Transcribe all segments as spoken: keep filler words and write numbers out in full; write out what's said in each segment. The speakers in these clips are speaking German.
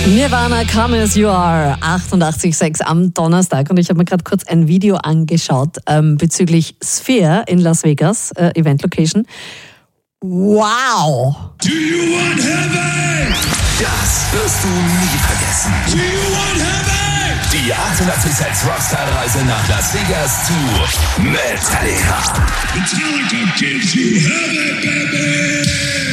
Nirvana, Come As You Are, achtundachtzig Komma sechs am Donnerstag. Und ich habe mir gerade kurz ein Video angeschaut ähm, bezüglich Sphere in Las Vegas, äh, Event Location. Wow! Do you want heaven? Das wirst du nie vergessen. Do you want heaven? Die achtundachtzig Komma sechs Rockstar-Reise nach Las Vegas zu Metallica. Metallica gives you heaven, baby!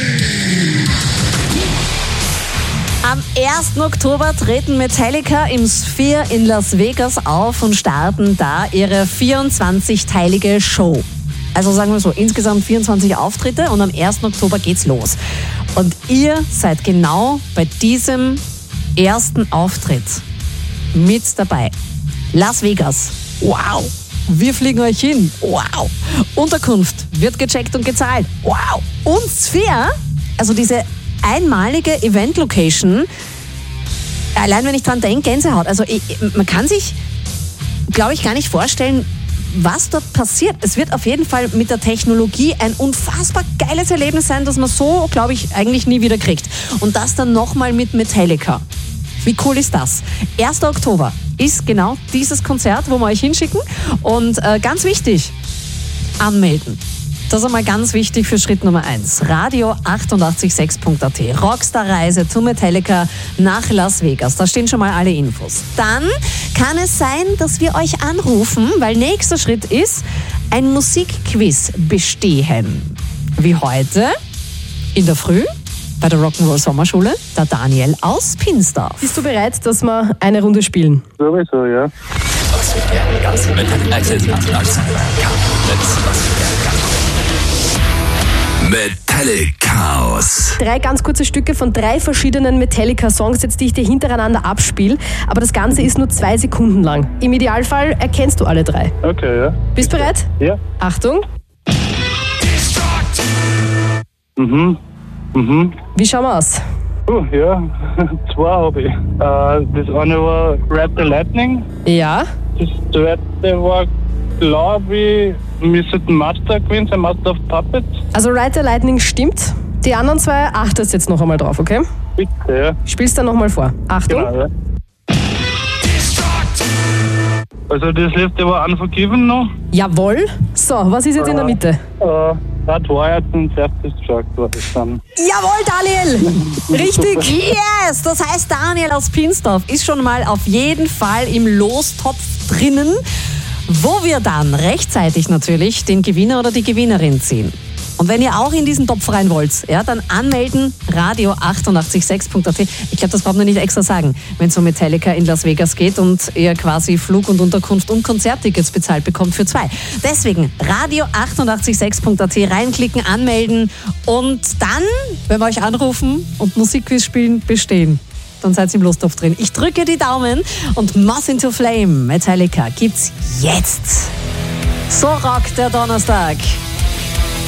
Am ersten Oktober treten Metallica im Sphere in Las Vegas auf und starten da ihre vierundzwanzigteilige Show. Also sagen wir so, insgesamt vierundzwanzig Auftritte und am ersten Oktober geht's los. Und ihr seid genau bei diesem ersten Auftritt mit dabei. Las Vegas. Wow. Wir fliegen euch hin. Wow. Unterkunft wird gecheckt und gezahlt. Wow. Und Sphere, also diese einmalige Event-Location, allein wenn ich dran denke, Gänsehaut. Also ich, man kann sich, glaube ich, gar nicht vorstellen, was dort passiert. Es wird auf jeden Fall mit der Technologie ein unfassbar geiles Erlebnis sein, das man so, glaube ich, eigentlich nie wieder kriegt. Und das dann nochmal mit Metallica. Wie cool ist das? erster Oktober ist genau dieses Konzert, wo wir euch hinschicken. Und äh, ganz wichtig, anmelden. Das ist einmal ganz wichtig für Schritt Nummer eins. Radio achtundachtzig Komma sechs Punkt a t. Rockstar-Reise zu Metallica nach Las Vegas. Da stehen schon mal alle Infos. Dann kann es sein, dass wir euch anrufen, weil nächster Schritt ist, ein Musikquiz bestehen. Wie heute in der Früh bei der Rock'n'Roll Sommerschule, der Daniel aus Pinsdorf. Bist du bereit, dass wir eine Runde spielen? Sowieso, ja. Metallicaos. Drei ganz kurze Stücke von drei verschiedenen Metallica-Songs, jetzt die ich dir hintereinander abspiele. Aber das Ganze ist nur zwei Sekunden lang. Im Idealfall erkennst du alle drei. Okay, ja. Bist du bereit? Ja. Achtung. Mhm. Mhm. Wie schauen wir aus? Uh, ja, zwei habe ich. Äh, das eine war Ride the Lightning. Ja. Das zweite war, glaube ich, müsste ein Master gewesen sein, Master of Puppets. Also Ride the Lightning stimmt. Die anderen zwei achtest jetzt noch einmal drauf, okay? Bitte, ja. Spielst dann nochmal vor. Achtung. Genau, ja. Also das letzte war Unforgiven noch. Jawohl. So, was ist jetzt in der Mitte? Äh, das war jetzt ein Self-Destruct, war das dann. Jawohl, Daniel! Richtig! Yes! Das heißt, Daniel aus Pinsdorf ist schon mal auf jeden Fall im Lostopf drinnen, wo wir dann rechtzeitig natürlich den Gewinner oder die Gewinnerin ziehen. Und wenn ihr auch in diesen Topf rein wollt, ja, dann anmelden, Radio achtundachtzig Komma sechs Punkt a t. Ich glaube, das braucht man nicht extra sagen, wenn es um Metallica in Las Vegas geht und ihr quasi Flug und Unterkunft und Konzerttickets bezahlt bekommt für zwei. Deswegen Radio achtundachtzig Komma sechs Punkt a t reinklicken, anmelden und dann, wenn wir euch anrufen und Musikquiz spielen, bestehen. Dann seid ihr im Lostopf drin. Ich drücke die Daumen und Moth into Flame, Metallica, gibt's jetzt. So rockt der Donnerstag.